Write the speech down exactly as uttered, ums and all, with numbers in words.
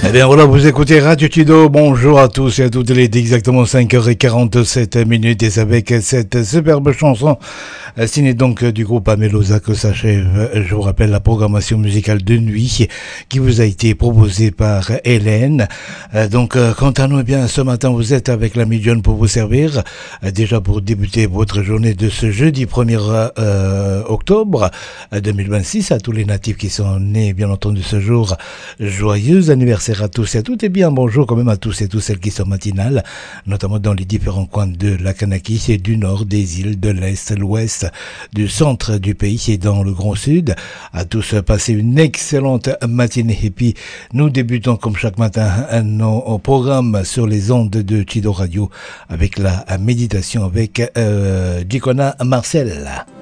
Eh bien voilà, vous écoutez Radio Tudo, bonjour à tous et à toutes, il est exactement cinq heures quarante-sept minutes et c'est avec cette superbe chanson signée donc du groupe Amelosa que s'achève, je vous rappelle, la programmation musicale de nuit qui vous a été proposée par Hélène. Donc quant à nous, eh bien ce matin vous êtes avec l'ami John pour vous servir, déjà pour débuter votre journée de ce jeudi premier euh, octobre deux mille vingt-six, à tous les natifs qui sont nés bien entendu ce jour, joyeux anniversaire à tous et à toutes, et bien bonjour quand même à tous et toutes celles qui sont matinales, notamment dans les différents coins de la Kanaki, et du nord, des îles, de l'est, l'ouest, du centre du pays et dans le Grand Sud. À tous, passez une excellente matinée, et puis nous débutons comme chaque matin nos programmes sur les ondes de Chido Radio avec la méditation avec euh, Dikona Marcel.